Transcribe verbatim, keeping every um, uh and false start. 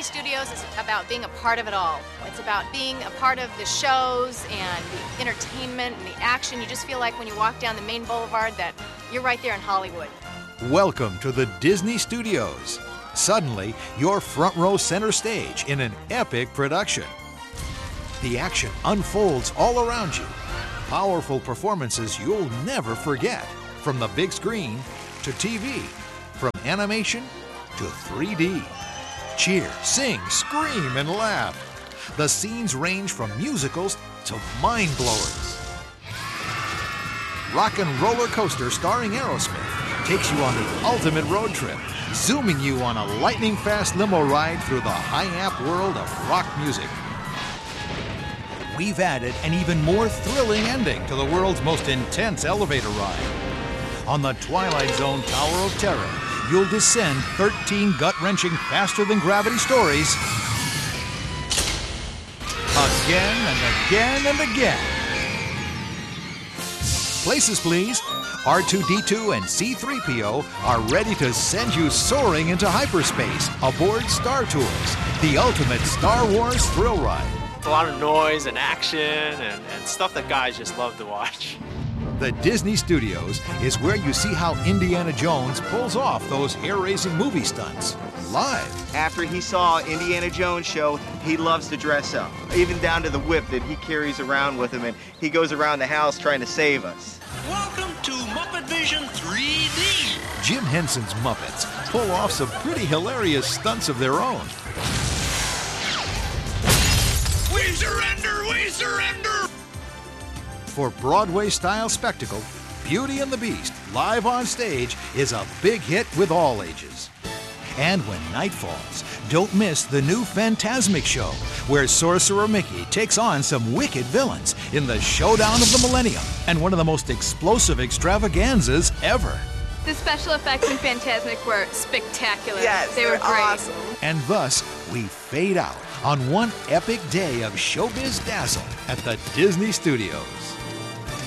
Disney Studios is about being a part of it all. It's about being a part of the shows and the entertainment and the action. You just feel like when you walk down the main boulevard that you're right there in Hollywood. Welcome to the Disney Studios. Suddenly, you're front row center stage in an epic production. The action unfolds all around you. Powerful performances you'll never forget. From the big screen to T V, from animation to three D. Cheer, sing, scream, and laugh. The scenes range from musicals to mind blowers. Rock and Roller Coaster starring Aerosmith takes you on the ultimate road trip, zooming you on a lightning-fast limo ride through the high-amp world of rock music. We've added an even more thrilling ending to the world's most intense elevator ride. On the Twilight Zone Tower of Terror, you'll descend thirteen gut-wrenching faster-than-gravity stories again and again and again. Places, please. R two D two and C three P O are ready to send you soaring into hyperspace aboard Star Tours, the ultimate Star Wars thrill ride. A lot of noise and action and, and stuff that guys just love to watch. The Disney Studios is where you see how Indiana Jones pulls off those hair-raising movie stunts live. After he saw Indiana Jones show, he loves to dress up, even down to the whip that he carries around with him, and he goes around the house trying to save us. Welcome to Muppet Vision three D. Jim Henson's Muppets pull off some pretty hilarious stunts of their own. We surrender! We surrender! For Broadway-style spectacle, Beauty and the Beast, live on stage, is a big hit with all ages. And when night falls, don't miss the new Fantasmic Show, where Sorcerer Mickey takes on some wicked villains in the Showdown of the Millennium, and one of the most explosive extravaganzas ever. The special effects in Fantasmic were spectacular. Yes, they were great. awesome. And thus, we fade out on one epic day of showbiz dazzle at the Disney Studios.